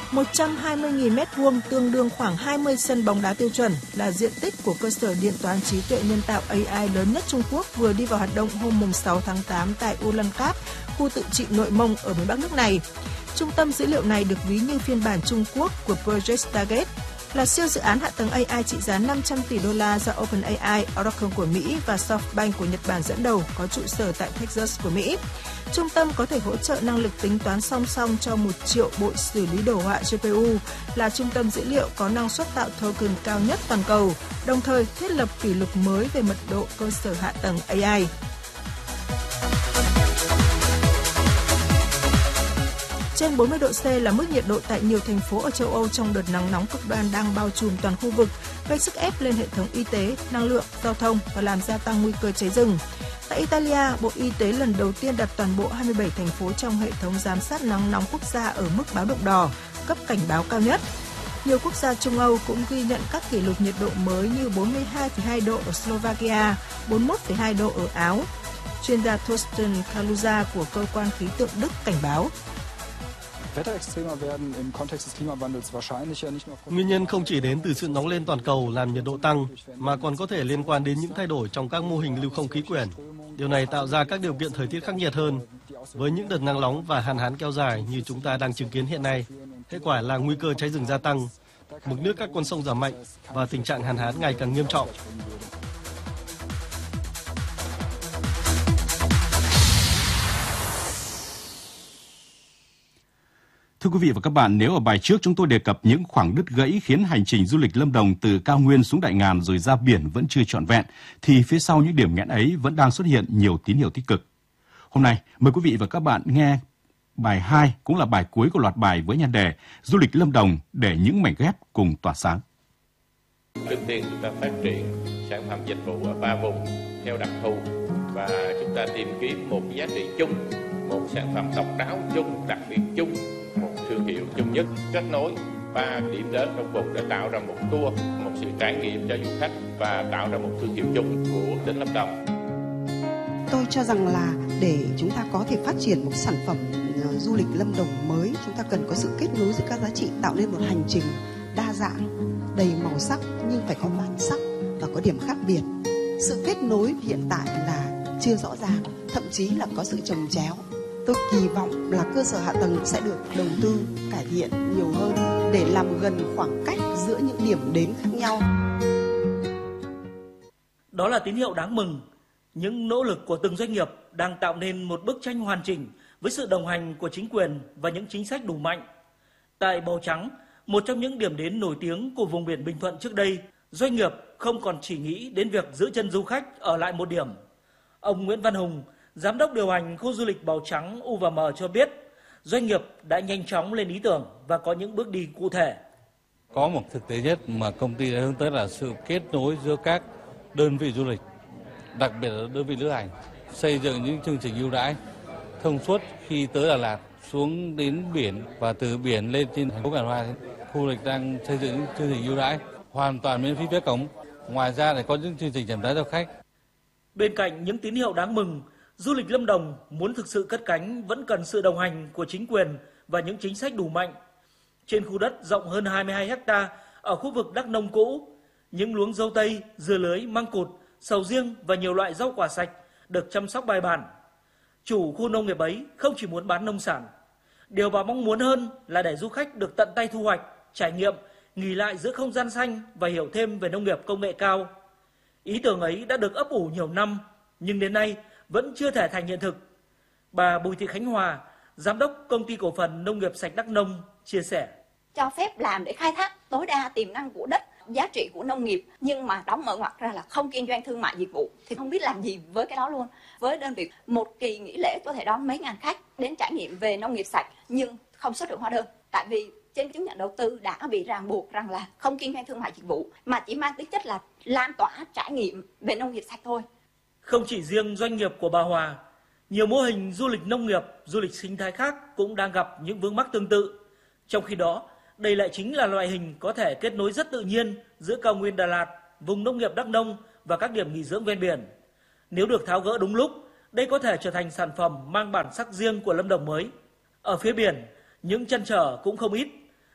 120.000 m2 tương đương khoảng 20 sân bóng đá tiêu chuẩn là diện tích của cơ sở điện toán trí tuệ nhân tạo AI lớn nhất Trung Quốc vừa đi vào hoạt động hôm 6 tháng 8 tại Ulaanbaatar, khu tự trị Nội Mông ở miền Bắc nước này. Trung tâm dữ liệu này được ví như phiên bản Trung Quốc của Project Stargate, là siêu dự án hạ tầng AI trị giá 500 tỷ đô la do OpenAI, Oracle của Mỹ và SoftBank của Nhật Bản dẫn đầu, có trụ sở tại Texas của Mỹ. Trung tâm có thể hỗ trợ năng lực tính toán song song cho 1 triệu bộ xử lý đồ họa GPU, là trung tâm dữ liệu có năng suất tạo token cao nhất toàn cầu, đồng thời thiết lập kỷ lục mới về mật độ cơ sở hạ tầng AI. Trên 40 độ C là mức nhiệt độ tại nhiều thành phố ở châu Âu trong đợt nắng nóng cực đoan đang bao trùm toàn khu vực, gây sức ép lên hệ thống y tế, năng lượng, giao thông và làm gia tăng nguy cơ cháy rừng. Tại Italia, Bộ Y tế lần đầu tiên đặt toàn bộ 27 thành phố trong hệ thống giám sát nắng nóng quốc gia ở mức báo động đỏ, cấp cảnh báo cao nhất. Nhiều quốc gia Trung Âu cũng ghi nhận các kỷ lục nhiệt độ mới như 42,2 độ ở Slovakia, 41,2 độ ở Áo. Chuyên gia Thorsten Kaluza của cơ quan khí tượng Đức cảnh báo. Nguyên nhân không chỉ đến từ sự nóng lên toàn cầu làm nhiệt độ tăng, mà còn có thể liên quan đến những thay đổi trong các mô hình lưu không khí quyển. Điều này tạo ra các điều kiện thời tiết khắc nghiệt hơn. Với những đợt nắng nóng và hạn hán kéo dài như chúng ta đang chứng kiến hiện nay, hệ quả là nguy cơ cháy rừng gia tăng, mực nước các con sông giảm mạnh và tình trạng hạn hán ngày càng nghiêm trọng. Thưa quý vị và các bạn, nếu ở bài trước chúng tôi đề cập những khoảng đứt gãy khiến hành trình du lịch Lâm Đồng từ cao nguyên xuống Đại Ngàn rồi ra biển vẫn chưa trọn vẹn, thì phía sau những điểm nghẽn ấy vẫn đang xuất hiện nhiều tín hiệu tích cực. Hôm nay, mời quý vị và các bạn nghe bài 2, cũng là bài cuối của loạt bài với nhan đề Du lịch Lâm Đồng để những mảnh ghép cùng tỏa sáng. Trước tiên chúng ta phát triển sản phẩm dịch vụ ở 3 vùng theo đặc thù và chúng ta tìm kiếm một giá trị chung, một sản phẩm độc đáo chung, đặc biệt chung, một thương hiệu chung nhất, kết nối 3 điểm đến trong vùng để tạo ra một tour, một sự trải nghiệm cho du khách và tạo ra một thương hiệu chung của tỉnh Lâm Đồng. Tôi cho rằng là để chúng ta có thể phát triển một sản phẩm du lịch Lâm Đồng mới, chúng ta cần có sự kết nối giữa các giá trị, tạo nên một hành trình đa dạng, đầy màu sắc nhưng phải có bản sắc và có điểm khác biệt. Sự kết nối hiện tại là chưa rõ ràng, thậm chí là có sự chồng chéo. Tôi kỳ vọng là cơ sở hạ tầng sẽ được đầu tư cải thiện nhiều hơn để làm gần khoảng cách giữa những điểm đến khác nhau. Đó là tín hiệu đáng mừng. Những nỗ lực của từng doanh nghiệp đang tạo nên một bức tranh hoàn chỉnh với sự đồng hành của chính quyền và những chính sách đủ mạnh. Tại Bầu Trắng, một trong những điểm đến nổi tiếng của vùng biển Bình Thuận trước đây, doanh nghiệp không còn chỉ nghĩ đến việc giữ chân du khách ở lại một điểm. Ông Nguyễn Văn Hùng, Giám đốc điều hành khu du lịch Bầu Trắng UVM cho biết, doanh nghiệp đã nhanh chóng lên ý tưởng và có những bước đi cụ thể. Có một thực tế nhất mà công ty đã hướng tới là sự kết nối giữa các đơn vị du lịch, đặc biệt là đơn vị lữ hành, xây dựng những chương trình ưu đãi thông suốt khi tới Đà Lạt, xuống đến biển và từ biển lên trên thành phố Cà Mau. Khu du lịch đang xây dựng những chương trình ưu đãi hoàn toàn miễn phí vé cổng. Ngoài ra lại có những chương trình giảm giá cho khách. Bên cạnh những tín hiệu đáng mừng, du lịch Lâm Đồng muốn thực sự cất cánh vẫn cần sự đồng hành của chính quyền và những chính sách đủ mạnh. Trên khu đất rộng hơn 22 ha ở khu vực Đắk Nông cũ, những luống dâu tây, dưa lưới, măng cụt, sầu riêng và nhiều loại rau quả sạch được chăm sóc bài bản. Chủ khu nông nghiệp ấy không chỉ muốn bán nông sản. Điều bà mong muốn hơn là để du khách được tận tay thu hoạch, trải nghiệm, nghỉ lại giữa không gian xanh và hiểu thêm về nông nghiệp công nghệ cao. Ý tưởng ấy đã được ấp ủ nhiều năm, nhưng đến nay vẫn chưa thể thành hiện thực. Bà Bùi Thị Khánh Hòa, Giám đốc Công ty Cổ phần Nông nghiệp Sạch Đắk Nông, chia sẻ. Cho phép làm để khai thác tối đa tiềm năng của đất, giá trị của nông nghiệp, nhưng mà đóng mở ngoặt ra là không kinh doanh thương mại dịch vụ, thì không biết làm gì với cái đó luôn. Với đơn vị, một kỳ nghỉ lễ có thể đón mấy ngàn khách đến trải nghiệm về nông nghiệp sạch, nhưng không xuất được hóa đơn. Tại vì trên chứng nhận đầu tư đã bị ràng buộc rằng là không kinh doanh thương mại dịch vụ, mà chỉ mang tính chất là lan tỏa trải nghiệm về nông nghiệp sạch thôi. Không chỉ riêng doanh nghiệp của bà Hòa, nhiều mô hình du lịch nông nghiệp, du lịch sinh thái khác cũng đang gặp những vướng mắc tương tự. Trong khi đó, đây lại chính là loại hình có thể kết nối rất tự nhiên giữa cao nguyên Đà Lạt, vùng nông nghiệp Đắk Nông và các điểm nghỉ dưỡng ven biển. Nếu được tháo gỡ đúng lúc, đây có thể trở thành sản phẩm mang bản sắc riêng của Lâm Đồng mới. Ở phía biển, những trăn trở cũng không ít.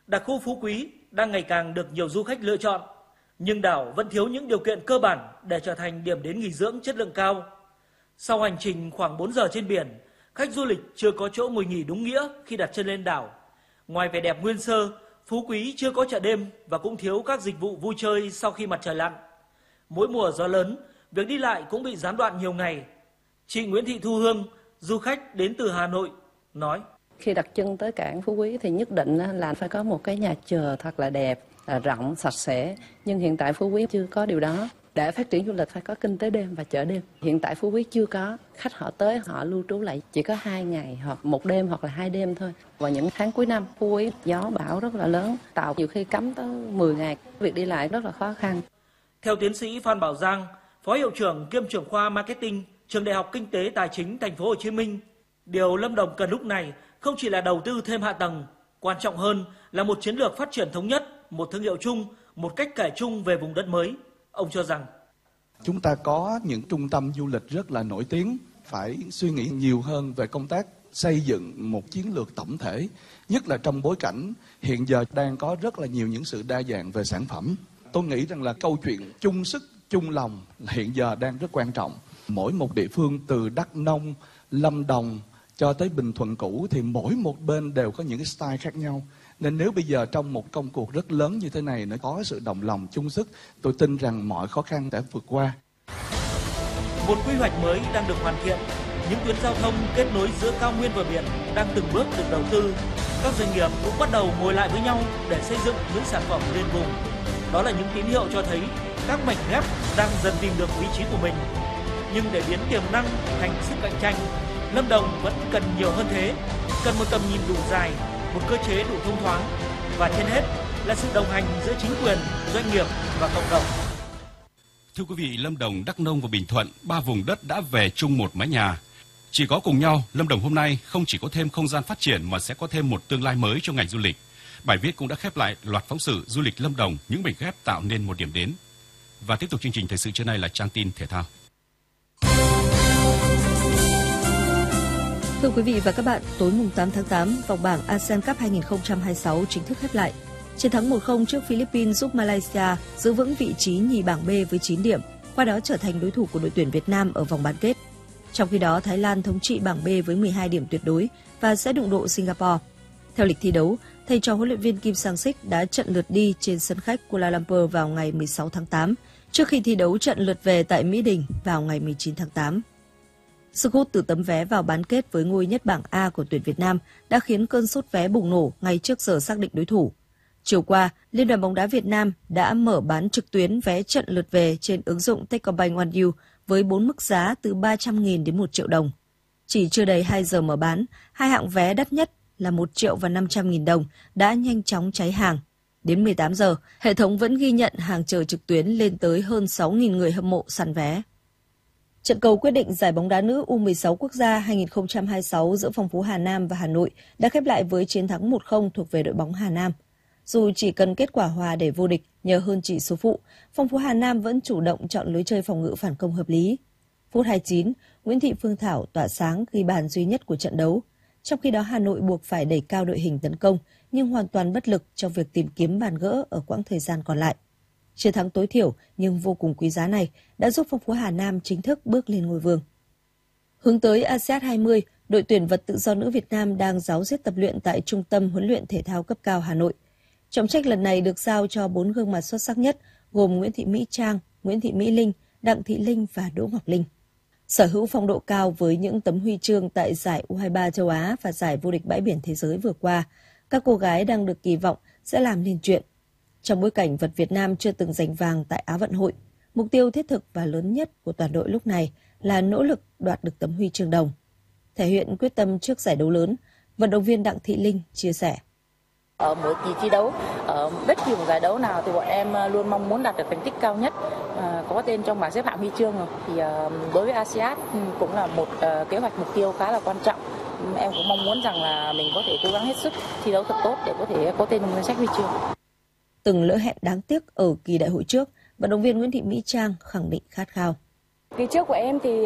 Đặc khu Phú Quý đang ngày càng được nhiều du khách lựa chọn, nhưng đảo vẫn thiếu những điều kiện cơ bản để trở thành điểm đến nghỉ dưỡng chất lượng cao. Sau hành trình khoảng 4 giờ trên biển, khách du lịch chưa có chỗ ngồi nghỉ đúng nghĩa khi đặt chân lên đảo. Ngoài vẻ đẹp nguyên sơ, Phú Quý chưa có chợ đêm và cũng thiếu các dịch vụ vui chơi sau khi mặt trời lặn. Mỗi mùa gió lớn, việc đi lại cũng bị gián đoạn nhiều ngày. Chị Nguyễn Thị Thu Hương, du khách đến từ Hà Nội, nói: Khi đặt chân tới cảng Phú Quý thì nhất định là phải có một cái nhà chờ thật là đẹp, rộng, sạch sẽ. Nhưng hiện tại Phú Quý chưa có điều đó. Để phát triển du lịch phải có kinh tế đêm và chợ đêm. Hiện tại Phú Quý chưa có. Khách họ tới họ lưu trú lại chỉ có 2 ngày hoặc 1 đêm hoặc là 2 đêm thôi. Vào những tháng cuối năm, Phú Quý gió bão rất là lớn, tàu nhiều khi cấm tới 10 ngày. Việc đi lại rất là khó khăn. Theo tiến sĩ Phan Bảo Giang, Phó Hiệu trưởng kiêm trưởng khoa Marketing, Trường Đại học Kinh tế Tài chính Thành phố Hồ Chí Minh, điều Lâm Đồng cần lúc này không chỉ là đầu tư thêm hạ tầng, quan trọng hơn là một chiến lược phát triển thống nhất, một thương hiệu chung, một cách kể chung về vùng đất mới. Ông cho rằng chúng ta có những trung tâm du lịch rất là nổi tiếng, phải suy nghĩ nhiều hơn về công tác xây dựng một chiến lược tổng thể, nhất là trong bối cảnh hiện giờ đang có rất là nhiều những sự đa dạng về sản phẩm. Tôi nghĩ rằng là câu chuyện chung sức, chung lòng hiện giờ đang rất quan trọng. Mỗi một địa phương từ Đắk Nông, Lâm Đồng cho tới Bình Thuận cũ thì mỗi một bên đều có những cái style khác nhau. Nên nếu bây giờ trong một công cuộc rất lớn như thế này nó có sự đồng lòng chung sức, tôi tin rằng mọi khó khăn sẽ vượt qua. Một quy hoạch mới đang được hoàn thiện, những tuyến giao thông kết nối giữa cao nguyên và biển đang từng bước được đầu tư. Các doanh nghiệp cũng bắt đầu ngồi lại với nhau để xây dựng những sản phẩm liên vùng. Đó là những tín hiệu cho thấy các mảnh ghép đang dần tìm được vị trí của mình. Nhưng để biến tiềm năng thành sức cạnh tranh, Lâm Đồng vẫn cần nhiều hơn thế, cần một tầm nhìn đủ dài, một cơ chế đủ thông thoáng và trên hết là sự đồng hành giữa chính quyền, doanh nghiệp và cộng đồng. Thưa quý vị, Lâm Đồng, Đắk Nông và Bình Thuận, 3 vùng đất đã về chung một mái nhà. Chỉ có cùng nhau, Lâm Đồng hôm nay không chỉ có thêm không gian phát triển mà sẽ có thêm một tương lai mới cho ngành du lịch. Bài viết cũng đã khép lại loạt phóng sự Du lịch Lâm Đồng, những mảnh ghép tạo nên một điểm đến. Và tiếp tục chương trình thời sự trưa nay là trang tin thể thao. Thưa quý vị và các bạn, tối mùng 8 tháng 8, vòng bảng ASEAN Cup 2026 chính thức khép lại. Chiến thắng 1-0 trước Philippines giúp Malaysia giữ vững vị trí nhì bảng B với 9 điểm, qua đó trở thành đối thủ của đội tuyển Việt Nam ở vòng bán kết. Trong khi đó, Thái Lan thống trị bảng B với 12 điểm tuyệt đối và sẽ đụng độ Singapore. Theo lịch thi đấu, thầy trò huấn luyện viên Kim Sang-sik đã trận lượt đi trên sân khách Kuala Lumpur vào ngày 16 tháng 8, trước khi thi đấu trận lượt về tại Mỹ Đình vào ngày 19 tháng 8. Sức hút từ tấm vé vào bán kết với ngôi nhất bảng A của tuyển Việt Nam đã khiến cơn sốt vé bùng nổ ngay trước giờ xác định đối thủ. Chiều qua, Liên đoàn bóng đá Việt Nam đã mở bán trực tuyến vé trận lượt về trên ứng dụng Techcombank One U với 4 mức giá từ 300.000 đến 1 triệu đồng. Chỉ chưa đầy 2 giờ mở bán, hai hạng vé đắt nhất là 1 triệu và 500.000 đồng đã nhanh chóng cháy hàng. Đến 18 giờ, hệ thống vẫn ghi nhận hàng chờ trực tuyến lên tới hơn 6.000 người hâm mộ săn vé. Trận cầu quyết định giải bóng đá nữ U16 quốc gia 2026 giữa Phong Phú Hà Nam và Hà Nội đã khép lại với chiến thắng 1-0 thuộc về đội bóng Hà Nam. Dù chỉ cần kết quả hòa để vô địch nhờ hơn chỉ số phụ, Phong Phú Hà Nam vẫn chủ động chọn lối chơi phòng ngự phản công hợp lý. Phút 29, Nguyễn Thị Phương Thảo tỏa sáng ghi bàn duy nhất của trận đấu. Trong khi đó Hà Nội buộc phải đẩy cao đội hình tấn công nhưng hoàn toàn bất lực trong việc tìm kiếm bàn gỡ ở quãng thời gian còn lại. Chiến thắng tối thiểu nhưng vô cùng quý giá này đã giúp Phong Phú Hà Nam chính thức bước lên ngôi vương. Hướng tới ASEAN 20, đội tuyển vật tự do nữ Việt Nam đang ráo riết tập luyện tại Trung tâm Huấn luyện Thể thao cấp cao Hà Nội. Trọng trách lần này được giao cho 4 gương mặt xuất sắc nhất gồm Nguyễn Thị Mỹ Trang, Nguyễn Thị Mỹ Linh, Đặng Thị Linh và Đỗ Ngọc Linh. Sở hữu phong độ cao với những tấm huy chương tại giải U23 châu Á và giải vô địch bãi biển thế giới vừa qua, các cô gái đang được kỳ vọng sẽ làm nên chuyện. Trong bối cảnh vật Việt Nam chưa từng giành vàng tại Á vận hội, mục tiêu thiết thực và lớn nhất của toàn đội lúc này là nỗ lực đoạt được tấm huy chương đồng. Thể hiện quyết tâm trước giải đấu lớn, vận động viên Đặng Thị Linh chia sẻ. Ở mỗi kỳ thi đấu, ở bất kỳ một giải đấu nào thì bọn em luôn mong muốn đạt được thành tích cao nhất, có tên trong bảng xếp hạng huy chương. Thì đối với ASEAN cũng là một kế hoạch mục tiêu khá là quan trọng. Em cũng mong muốn rằng là mình có thể cố gắng hết sức thi đấu thật tốt để có thể có tên trong danh sách huy chương. Từng lỡ hẹn đáng tiếc ở kỳ đại hội trước, vận động viên Nguyễn Thị Mỹ Trang khẳng định khát khao. Kỳ trước của em thì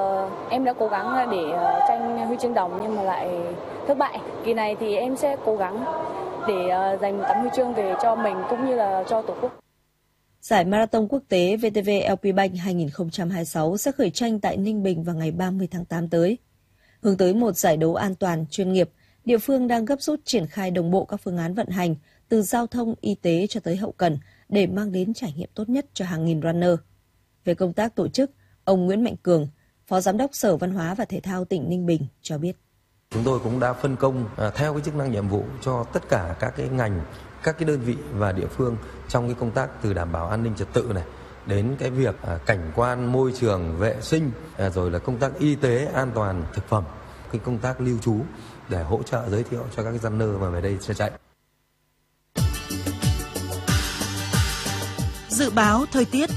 em đã cố gắng để tranh huy chương đồng nhưng mà lại thất bại. Kỳ này thì em sẽ cố gắng để giành một tấm huy chương về cho mình cũng như là cho Tổ quốc. Giải Marathon Quốc tế VTV LP Bank 2026 sẽ khởi tranh tại Ninh Bình vào ngày 30 tháng 8 tới. Hướng tới một giải đấu an toàn, chuyên nghiệp, địa phương đang gấp rút triển khai đồng bộ các phương án vận hành từ giao thông, y tế cho tới hậu cần để mang đến trải nghiệm tốt nhất cho hàng nghìn runner. Về công tác tổ chức, ông Nguyễn Mạnh Cường, Phó Giám đốc Sở Văn hóa và Thể thao tỉnh Ninh Bình cho biết. Chúng tôi cũng đã phân công theo cái chức năng nhiệm vụ cho tất cả các cái ngành, các cái đơn vị và địa phương trong cái công tác từ đảm bảo an ninh trật tự này đến cái việc cảnh quan môi trường, vệ sinh, rồi là công tác y tế, an toàn thực phẩm, cái công tác lưu trú để hỗ trợ giới thiệu cho các cái runner mà về đây sẽ chạy. Dự báo thời tiết.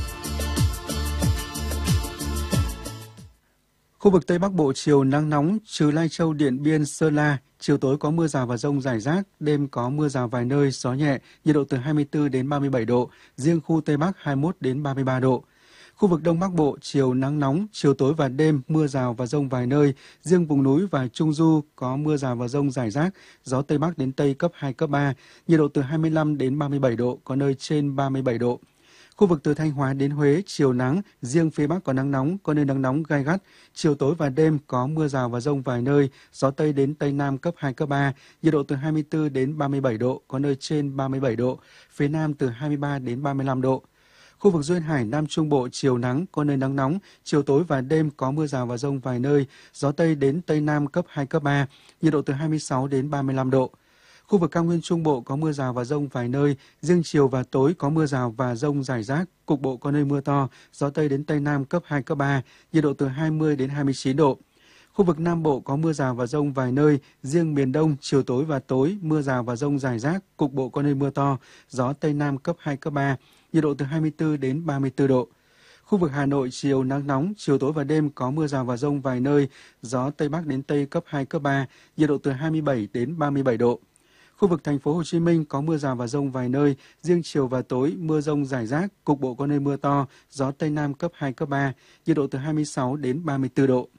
Khu vực Tây Bắc Bộ chiều nắng nóng, trừ Lai Châu, Điện Biên, Sơn La, chiều tối có mưa rào và dông rải rác, đêm có mưa rào vài nơi, gió nhẹ, nhiệt độ từ 24 đến 37 độ, riêng khu Tây Bắc 21 đến 33 độ. Khu vực Đông Bắc Bộ chiều nắng nóng, chiều tối và đêm mưa rào và dông vài nơi, riêng vùng núi và Trung Du có mưa rào và dông rải rác, gió Tây Bắc đến Tây cấp 2, cấp 3, nhiệt độ từ 25 đến 37 độ, có nơi trên 37 độ. Khu vực từ Thanh Hóa đến Huế, chiều nắng, riêng phía Bắc có nắng nóng, có nơi nắng nóng gai gắt. Chiều tối và đêm có mưa rào và dông vài nơi, gió Tây đến Tây Nam cấp 2, cấp 3, nhiệt độ từ 24 đến 37 độ, có nơi trên 37 độ, phía Nam từ 23 đến 35 độ. Khu vực Duyên Hải, Nam Trung Bộ, chiều nắng, có nơi nắng nóng, chiều tối và đêm có mưa rào và dông vài nơi, gió Tây đến Tây Nam cấp 2, cấp 3, nhiệt độ từ 26 đến 35 độ. Khu vực Cao Nguyên Trung Bộ có mưa rào và dông vài nơi, riêng chiều và tối có mưa rào và dông rải rác, cục bộ có nơi mưa to, gió Tây đến Tây Nam cấp 2, cấp 3, nhiệt độ từ 20 đến 29 độ. Khu vực Nam Bộ có mưa rào và dông vài nơi, riêng miền Đông chiều tối và tối mưa rào và dông rải rác, cục bộ có nơi mưa to, gió Tây Nam cấp 2, cấp 3, nhiệt độ từ 24 đến 34 độ. Khu vực Hà Nội chiều nắng nóng, chiều tối và đêm có mưa rào và dông vài nơi, gió Tây Bắc đến Tây cấp 2, cấp 3, nhiệt độ từ 27 đến 37 độ. Khu vực Thành phố Hồ Chí Minh có mưa rào và dông vài nơi, riêng chiều và tối mưa dông rải rác, cục bộ có nơi mưa to, gió Tây Nam cấp 2, cấp 3, nhiệt độ từ 26 đến 34 độ.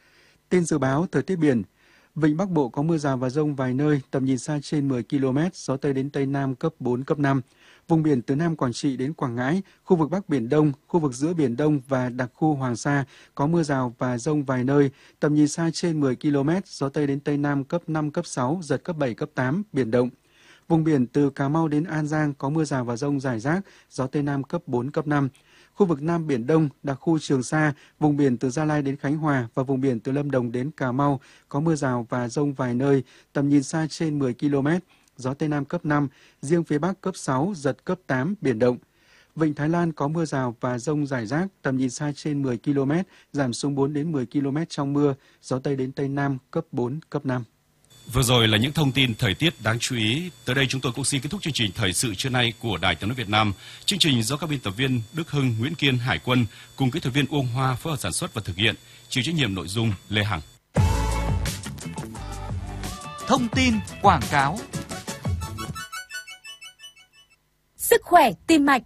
Tin dự báo thời tiết biển. Vịnh Bắc Bộ có mưa rào và dông vài nơi, tầm nhìn xa trên 10 km, gió Tây đến Tây Nam cấp 4, cấp 5. Vùng biển từ Nam Quảng Trị đến Quảng Ngãi, khu vực Bắc Biển Đông, khu vực giữa Biển Đông và đặc khu Hoàng Sa có mưa rào và dông vài nơi, tầm nhìn xa trên 10 km, gió Tây đến Tây Nam cấp 5, cấp 6, giật cấp 7, cấp 8, biển động. Vùng biển từ Cà Mau đến An Giang có mưa rào và dông rải rác, gió Tây Nam cấp 4, cấp 5. Khu vực Nam Biển Đông, đặc khu Trường Sa, vùng biển từ Gia Lai đến Khánh Hòa và vùng biển từ Lâm Đồng đến Cà Mau có mưa rào và dông vài nơi, tầm nhìn xa trên 10 km, gió Tây Nam cấp 5, riêng phía Bắc cấp 6, giật cấp 8, biển động. Vịnh Thái Lan có mưa rào và dông rải rác, tầm nhìn xa trên 10 km, giảm xuống 4 đến 10 km trong mưa, gió Tây đến Tây Nam cấp 4, cấp 5. Vừa rồi là những thông tin thời tiết đáng chú ý. Tới đây chúng tôi cũng xin kết thúc chương trình Thời sự trưa nay của Đài Tiếng nói Việt Nam. Chương trình do các biên tập viên Đức Hưng, Nguyễn Kiên, Hải Quân cùng kỹ thuật viên Uông Hoa phối hợp sản xuất và thực hiện. Chịu trách nhiệm nội dung Lê Hằng. Thông tin quảng cáo. Sức khỏe tim mạch.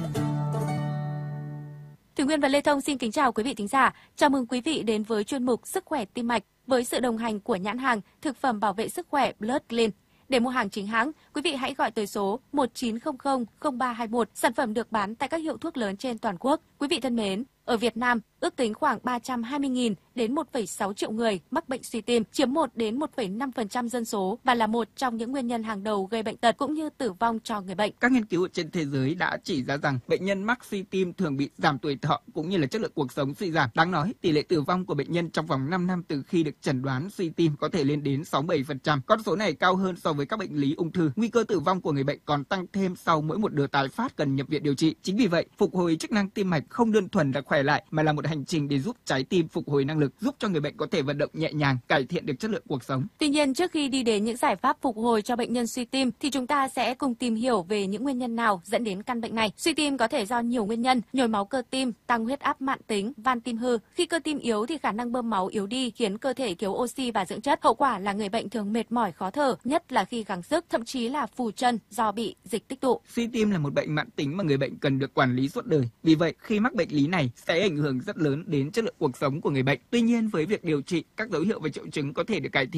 Thủy Nguyên và Lê Thông xin kính chào quý vị thính giả. Chào mừng quý vị đến với chuyên mục Sức khỏe tim mạch với sự đồng hành của nhãn hàng thực phẩm bảo vệ sức khỏe Blood Clean. Để mua hàng chính hãng, quý vị hãy gọi tới số 1900 0321. Sản phẩm được bán tại các hiệu thuốc lớn trên toàn quốc. Quý vị thân mến, ở Việt Nam, ước tính khoảng 320.000 đến 1,6 triệu người mắc bệnh suy tim, chiếm 1 đến 1,5% dân số và là một trong những nguyên nhân hàng đầu gây bệnh tật cũng như tử vong cho người bệnh. Các nghiên cứu trên thế giới đã chỉ ra rằng bệnh nhân mắc suy tim thường bị giảm tuổi thọ cũng như là chất lượng cuộc sống suy giảm. Đáng nói, tỷ lệ tử vong của bệnh nhân trong vòng 5 năm từ khi được chẩn đoán suy tim có thể lên đến 67%. Con số này cao hơn so với các bệnh lý ung thư. Nguy cơ tử vong của người bệnh còn tăng thêm sau mỗi một đợt tái phát cần nhập viện điều trị. Chính vì vậy, phục hồi chức năng tim mạch không đơn thuần là khỏe lại mà là một hành trình để giúp trái tim phục hồi năng lực, giúp cho người bệnh có thể vận động nhẹ nhàng, cải thiện được chất lượng cuộc sống. Tuy nhiên, trước khi đi đến những giải pháp phục hồi cho bệnh nhân suy tim thì chúng ta sẽ cùng tìm hiểu về những nguyên nhân nào dẫn đến căn bệnh này. Suy tim có thể do nhiều nguyên nhân: nhồi máu cơ tim, tăng huyết áp mãn tính, van tim hư. Khi cơ tim yếu thì khả năng bơm máu yếu đi khiến cơ thể thiếu oxy và dưỡng chất. Hậu quả là người bệnh thường mệt mỏi, khó thở, nhất là khi gắng sức, thậm chí là phù chân do bị dịch tích tụ. Suy tim là một bệnh mãn tính mà người bệnh cần được quản lý suốt đời. Vì vậy, khi mắc bệnh lý này sẽ ảnh hưởng rất lớn đến chất lượng cuộc sống của người bệnh. Tuy nhiên, với việc điều trị, các dấu hiệu và triệu chứng có thể được cải thiện.